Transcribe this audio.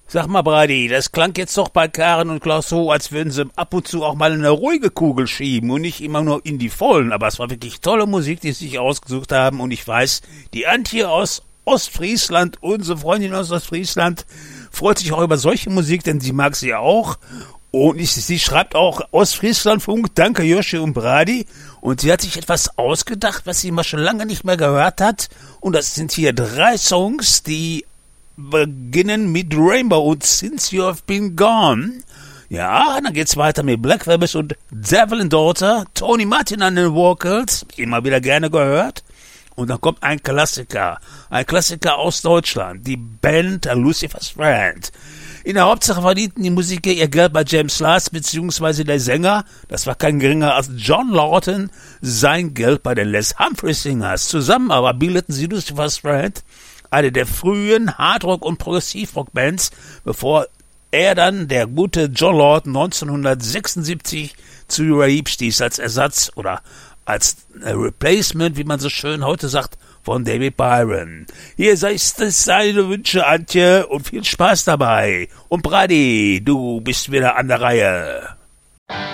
Sag mal, Brady, das klang jetzt doch bei Karen und Klaus so, als würden sie ab und zu auch mal eine ruhige Kugel schieben und nicht immer nur in die vollen. Aber es war wirklich tolle Musik, die sie sich ausgesucht haben. Und ich weiß, die Antje aus Ostfriesland, unsere Freundin aus Ostfriesland, freut sich auch über solche Musik, denn sie mag sie auch. Und sie schreibt auch Ostfrieslandfunk, danke Joshi und Brady. Und sie hat sich etwas ausgedacht, was sie mal schon lange nicht mehr gehört hat. Und das sind hier 3 Songs, die beginnen mit Rainbow und Since You Have Been Gone. Ja, dann geht's weiter mit Black Sabbath und Devil and Daughter, Tony Martin an den Vocals, immer wieder gerne gehört. Und dann kommt ein Klassiker aus Deutschland, die Band Lucifer's Friend. In der Hauptsache verdienten die Musiker ihr Geld bei James Last, beziehungsweise der Sänger, das war kein geringer als John Lawton, sein Geld bei den Les Humphrey Singers. Zusammen aber bildeten sie Lucifer's Friend, eine der frühen Hardrock- und Progressivrock-Bands, bevor er dann, der gute John Lawton, 1976 zu Uriah Heep stieß als Ersatz oder als Replacement, wie man so schön heute sagt, von David Byron. Hier ist es seine Wünsche, Antje, und viel Spaß dabei. Und Brady, du bist wieder an der Reihe.